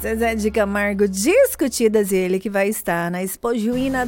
Zezé de Camargo, Discutidas, ele que vai estar na Expo Juína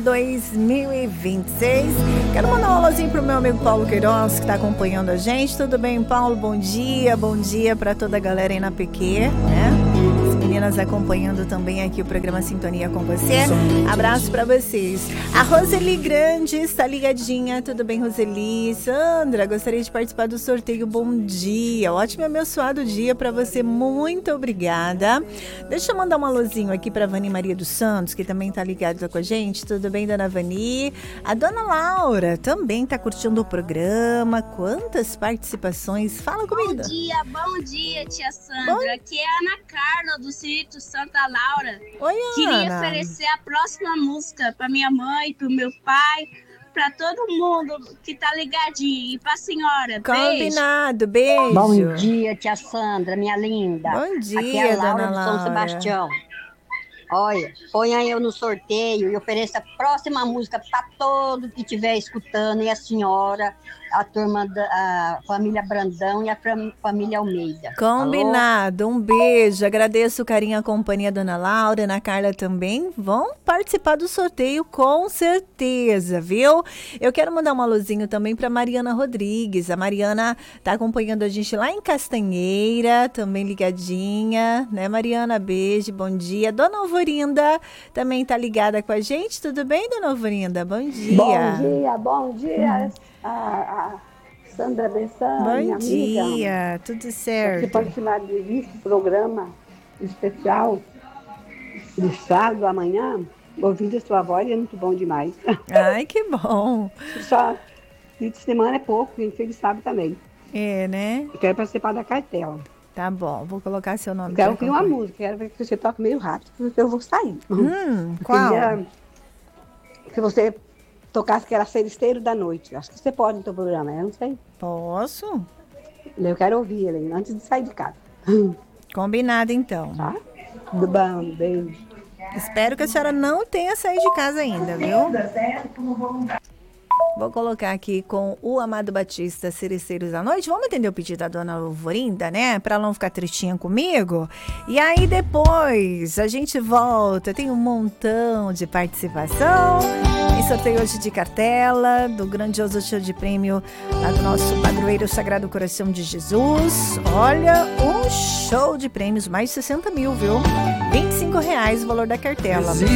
2026. Quero mandar um alôzinho pro meu amigo Paulo Queiroz, que está acompanhando a gente. Tudo bem, Paulo? Bom dia para toda a galera aí na PQ, né? As meninas acompanhando também aqui o programa Sintonia com você. Abraço para vocês. A Roseli Grande está ligadinha. Tudo bem, Roseli? Sandra, gostaria de participar do sorteio. Bom dia, ótimo e abençoado dia para você. Muito obrigada. Deixa eu mandar um alôzinho aqui para a Vani Maria dos Santos, que também está ligada com a gente. Tudo bem, dona Vani? A dona Laura também está curtindo o programa. Quantas participações? Fala comigo. Bom dia, tia Sandra. Aqui é a Ana Carla, do Círito Santa Laura. Oi, Ana. Queria oferecer a próxima música para minha mãe, para o meu pai, para todo mundo que tá ligadinho. E para a senhora. Combinado, beijo. Bom dia, tia Sandra, minha linda. Bom dia, aqui é a Laura dona de Laura. São Sebastião. Olha, ponha eu no sorteio e ofereça a próxima música para todo que estiver escutando, e a senhora, a turma a família Brandão e a família Almeida. Combinado, alô? Um beijo, agradeço o carinho e a companhia, dona Laura, Ana Carla também vão participar do sorteio com certeza, viu? Eu quero mandar um alôzinho também para Mariana Rodrigues. A Mariana tá acompanhando a gente lá em Castanheira, também ligadinha, né, Mariana? Beijo, bom dia. Dona Alvorinda também tá ligada com a gente, tudo bem, dona Alvorinda? Bom dia. Bom dia. A Sandra Bessão, bom dia, amiga. Tudo certo. Você participar desse programa especial de sábado amanhã, ouvindo a sua voz é muito bom demais. Ai, que bom. Só fim de semana é pouco, a gente sabe também. É, né? Eu quero participar da cartela. Tá bom, vou colocar seu nome. Quero ouvir uma música, quero ver que você toque meio rápido, porque eu vou sair. Qual? Que você tocasse que era Felisteiro da Noite. Acho que você pode no teu programa, eu não sei. Posso? Eu quero ouvir ele antes de sair de casa. Combinado, então. Tá? Tudo bom, beijo. Espero que a senhora não tenha saído de casa ainda, viu? Vou colocar aqui com o Amado Batista, Cereceiros da Noite. Vamos entender o pedido da dona Alvorinda, né? Pra ela não ficar tristinha comigo. E aí depois a gente volta. Tem um montão de participação. Tem sorteio hoje de cartela, do grandioso show de prêmio lá do nosso padroeiro Sagrado Coração de Jesus. Olha, um show de prêmios, mais de 60 mil, viu? R$25 o valor da cartela.